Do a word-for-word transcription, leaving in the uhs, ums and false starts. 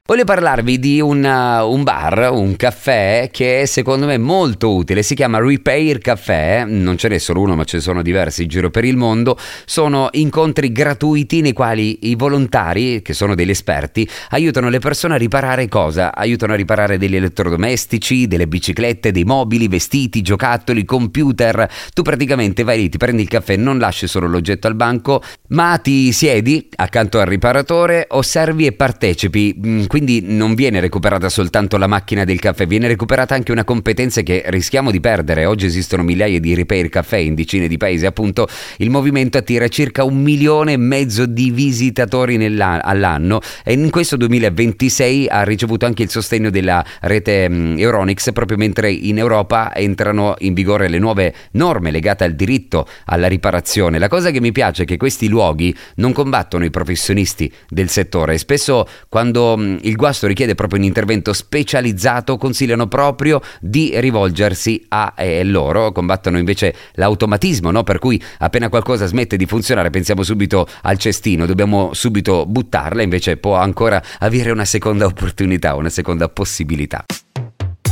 Voglio parlarvi di un, uh, un bar, un caffè che secondo me è molto utile, si chiama Repair Café, non ce n'è solo uno ma ce ne sono diversi in giro per il mondo. Sono incontri gratuiti nei quali i volontari, che sono degli esperti, aiutano le persone a riparare cosa? Aiutano a riparare degli elettrodomestici, delle biciclette, dei mobili, vestiti, giocattoli, computer. Tu praticamente vai lì, ti prendi il caffè, non lasci solo l'oggetto al banco, ma ti siedi accanto al riparatore, osservi e partecipi. Quindi non viene recuperata soltanto la macchina del caffè, viene recuperata anche una competenza che rischiamo di perdere. Oggi esistono migliaia di repair caffè in decine di paesi, appunto il movimento attira circa un milione e mezzo di visitatori all'anno e in questo duemilaventisei ha ricevuto anche il sostegno della rete Euronics, proprio mentre in Europa entrano in vigore le nuove norme legate al diritto alla riparazione. La cosa che mi piace è che questi luoghi non combattono i professionisti del settore, spesso quando il guasto richiede proprio un intervento specializzato consigliano proprio di rivolgersi a eh, loro, combattono invece l'automatismo, no? Per cui appena qualcosa smette di funzionare pensiamo subito al cestino, dobbiamo subito buttarla, invece può ancora avere una seconda opportunità, una seconda possibilità.